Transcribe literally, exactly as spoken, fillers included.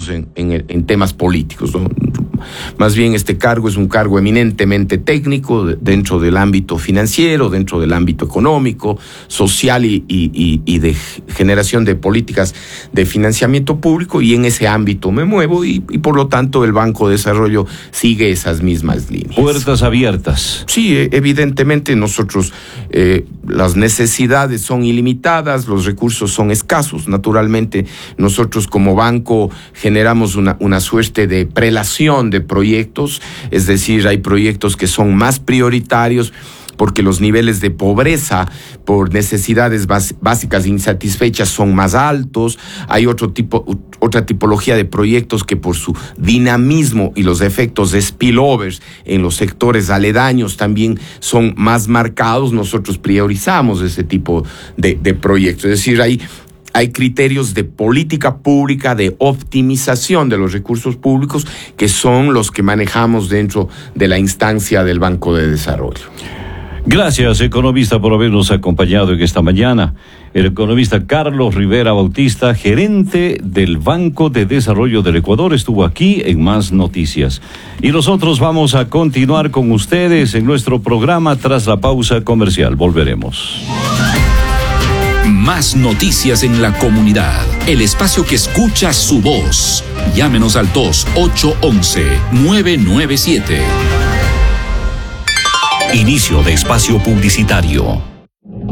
entremos en, en, en temas políticos, ¿no? Más bien este cargo es un cargo eminentemente técnico de, dentro del ámbito financiero, dentro del ámbito económico, social y, y, y de generación de políticas de financiamiento público, y en ese ámbito me muevo y, y por lo tanto el Banco de Desarrollo sigue esas mismas líneas. Puertas abiertas. Sí, evidentemente nosotros, eh, las necesidades son ilimitadas, los recursos son escasos. Naturalmente nosotros como banco generamos una, una suerte de prelación de proyectos, es decir, hay proyectos que son más prioritarios porque los niveles de pobreza por necesidades básicas insatisfechas son más altos. Hay otro tipo, otra tipología de proyectos que por su dinamismo y los efectos de spillovers en los sectores aledaños también son más marcados. Nosotros priorizamos ese tipo de, de proyectos. Es decir, hay Hay criterios de política pública, de optimización de los recursos públicos, que son los que manejamos dentro de la instancia del Banco de Desarrollo. Gracias, economista, por habernos acompañado en esta mañana. El economista Carlos Rivera Bautista, gerente del Banco de Desarrollo del Ecuador, estuvo aquí en Más Noticias. Y nosotros vamos a continuar con ustedes en nuestro programa tras la pausa comercial. Volveremos. Más Noticias en la Comunidad, el espacio que escucha su voz. Llámenos al dos ocho once, nueve nueve siete. Inicio de espacio publicitario.